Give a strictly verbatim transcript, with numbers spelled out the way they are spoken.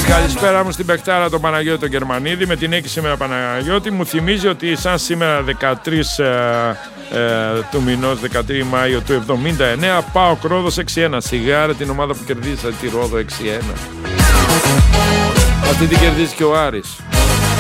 Καλησπέρα μου στην παιχτάρα τον Παναγιώτη τον Γερμανίδη. Με την νίκη σήμερα Παναγιώτη μου θυμίζει ότι σαν σήμερα δεκατρείς ε, ε, του μηνός δεκατρείς Μάιο του εβδομήντα εννέα ΠΑΟΚ Ρόδος έξι ένα. Σιγάρε την ομάδα που κερδίζει τη Ρόδο έξι ένα. Αυτή την κερδίζει και ο Άρης.